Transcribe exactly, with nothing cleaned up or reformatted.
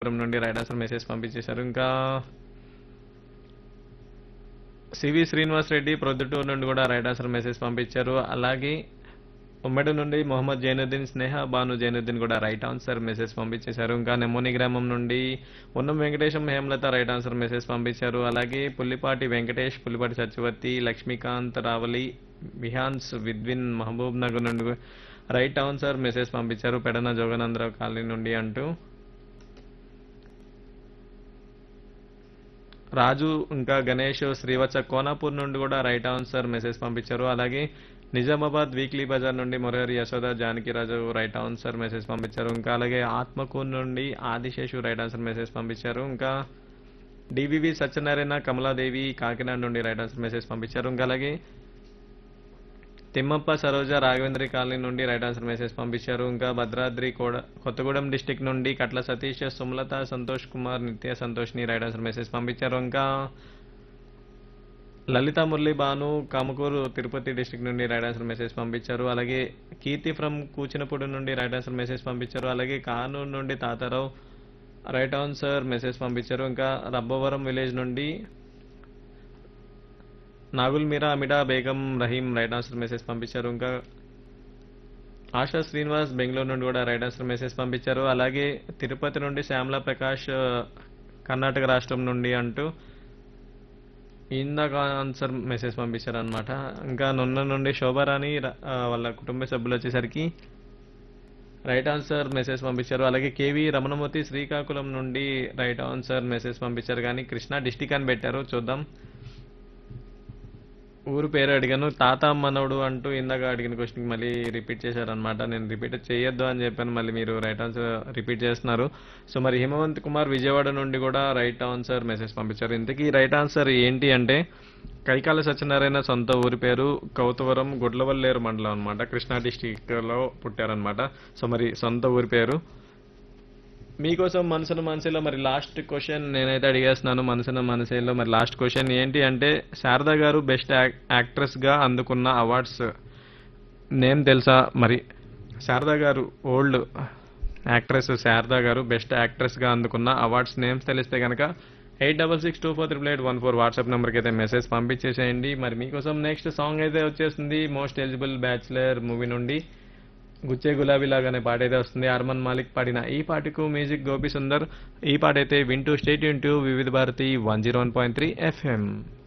అనంతపురం నుండి right answer message పంపించేశారు. ఇంకా సివి శ్రీనివాస్ రెడ్డి ప్రొద్దుటూరు నుండి కూడా రైట్ ఆన్సర్ మెసేజ్ పంపించారు. అలాగే ఉమ్మడి నుండి మొహమ్మద్ జైనుద్దీన్, స్నేహ బాను జైనుద్దీన్ కూడా రైట్ ఆన్సర్ మెసేజ్ పంపించేశారు. ఇంకా నెమ్మోని గ్రామం నుండి ఉన్నం Venkatesham, Hemalatha right answer message పంపించారు. అలాగే పుల్లిపాటి వెంకటేష్, పుల్లిపాటి సత్యవతి, లక్ష్మీకాంత్, రావలి, విహాన్స్, విద్విన్ మహబూబ్ నగర్ నుండి రైట్ ఆన్సర్ మెసేజ్ పంపించారు. పెడన జోగనందరావు కాలనీ నుండి అంటూ రాజు ఇంకా గణేష్ శ్రీవత్స కోనాపూర్ నుండి కూడా రైట్ ఆన్సర్ మెసేజ్ పంపించారు. అలాగే నిజామాబాద్ వీక్లీ బజార్ నుండి Murahari Yashoda Janakiraju right answer message పంపించారు. ఇంకా అలాగే ఆత్మకూరు నుండి ఆదిశేషు రైట్ ఆన్సర్ మెసేజ్ పంపించారు. ఇంకా డివివి సత్యనారాయణ, కమలాదేవి కాకినాడ నుండి రైట్ ఆన్సర్ మెసేజ్ పంపించారు. ఇంకా అలాగే తిమ్మప్ప సరోజ రాఘవేంద్రి కాలనీ నుండి రైట్ ఆన్సర్ మెసేజ్ పంపించారు. ఇంకా భద్రాద్రి కోడ కొత్తగూడెం డిస్టిక్ నుండి కట్ల సతీష్, సుమలత, సంతోష్ కుమార్, నిత్య సంతోష్ని రైట్ ఆన్సర్ మెసేజ్ పంపించారు. ఇంకా లలిత మురళి భాను కామకూరు తిరుపతి డిస్టిక్ నుండి రైట్ ఆన్సర్ మెసేజ్ పంపించారు. అలాగే కీర్తి ఫ్రమ్ కూచినపూడి నుండి రైట్ ఆన్సర్ మెసేజ్ పంపించారు. అలాగే కానూరు నుండి తాతారావు రైట్ ఆన్సర్ మెసేజ్ పంపించారు. ఇంకా రబ్బవరం విలేజ్ నుండి నాగుల్ మీరా, అమిడా Begum, Rahim right answer message పంపించారు. ఇంకా ఆశా శ్రీనివాస్ బెంగళూరు నుండి కూడా రైట్ ఆన్సర్ మెసేజ్ పంపించారు. అలాగే తిరుపతి నుండి శ్యామలా ప్రకాష్ కర్ణాటక రాష్ట్రం నుండి అంటూ ఇందాక ఆన్సర్ మెసేజ్ పంపించారు అనమాట. ఇంకా నున్న నుండి శోభారాణి వాళ్ళ కుటుంబ సభ్యులు వచ్చేసరికి రైట్ ఆన్సర్ మెసేజ్ పంపించారు. అలాగే కేవీ రమణమూర్తి శ్రీకాకుళం నుండి రైట్ ఆన్సర్ మెసేజ్ పంపించారు. కానీ కృష్ణా డిస్టిక్ అని పెట్టారు, చూద్దాం. ఊరు పేరు అడిగాను, తాత మనవడు అంటూ ఇందాక అడిగిన క్వశ్చన్కి మళ్ళీ రిపీట్ చేశారనమాట. నేను రిపీట్ చేయొద్దు అని చెప్పాను, మళ్ళీ మీరు రైట్ ఆన్సర్ రిపీట్ చేస్తున్నారు. సో మరి హిమవంత్ కుమార్ విజయవాడ నుండి కూడా రైట్ ఆన్సర్ మెసేజ్ పంపించారు. ఇంతకీ రైట్ ఆన్సర్ ఏంటి అంటే కైకాల సత్యనారాయణ సొంత ఊరి పేరు కౌతవరం, గుడ్లవల్లేరు మండలం అనమాట, కృష్ణా డిస్టిక్ లో పుట్టారనమాట. సో మరి సొంత ఊరి పేరు. మీకోసం మనసున మనసులో మరి లాస్ట్ క్వశ్చన్ నేనైతే అడిగేస్తున్నాను. మనసున మనసులో మరి లాస్ట్ క్వశ్చన్ ఏంటి అంటే శారదా గారు బెస్ట్ యాక్ట్రెస్ గా అందుకున్న అవార్డ్స్ నేమ్ తెలుసా? మరి శారదా గారు ఓల్డ్ యాక్ట్రెస్ శారదా గారు బెస్ట్ యాక్ట్రెస్ గా అందుకున్న అవార్డ్స్ నేమ్స్ తెలిస్తే కనుక eight double six two four triple eight one four WhatsApp నెంబర్కి అయితే మెసేజ్ పంపించేసేయండి. మరి మీకోసం నెక్స్ట్ సాంగ్ అయితే వచ్చేస్తుంది మోస్ట్ ఎలిజిబుల్ బ్యాచులర్ మూవీ నుండి గుచ్చే గులాబీ లాగానే పాట అయితే వస్తుంది. అర్మన్ మాలిక్ పాడిన ఈ పాటకు మ్యూజిక్ గోపి సుందర్. ఈ పాట అయితే వింటూ స్టేట్ యూన్ టూ వివిధ Bharati one zero one point three FM.